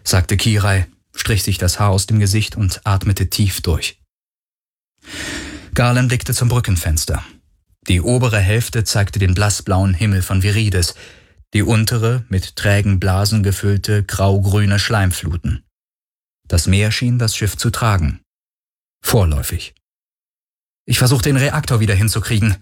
sagte Kirai, strich sich das Haar aus dem Gesicht und atmete tief durch. Galen blickte zum Brückenfenster. Die obere Hälfte zeigte den blassblauen Himmel von Viridis, die untere mit trägen Blasen gefüllte grau-grüne Schleimfluten. Das Meer schien das Schiff zu tragen. Vorläufig. Ich versuche den Reaktor wieder hinzukriegen,